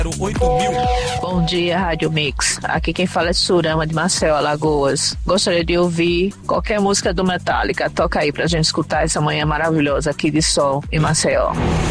8000. Bom dia, Rádio Mix. Aqui quem fala é Surama de Maceió, Alagoas. Gostaria de ouvir qualquer música do Metallica. Toca aí pra gente escutar essa manhã maravilhosa aqui de sol em Maceió.